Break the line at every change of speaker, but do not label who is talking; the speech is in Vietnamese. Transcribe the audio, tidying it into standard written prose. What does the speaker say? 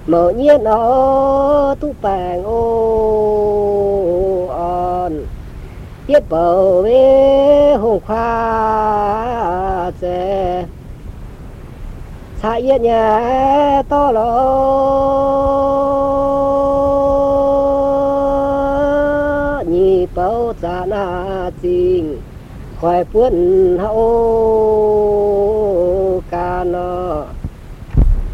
mở nhiên ở tu bèn ô on biết bầu với hùng khoa dè xa yên nhà to lo nhị bầu giả na chính khỏi buồn hậu ca nó